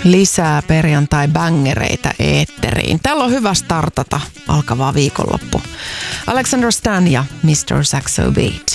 lisää perjantai-bängereitä eetteriin. Täällä on hyvä startata alkavaa viikonloppu. Alexander Stan ja Mr. Saxo Beat.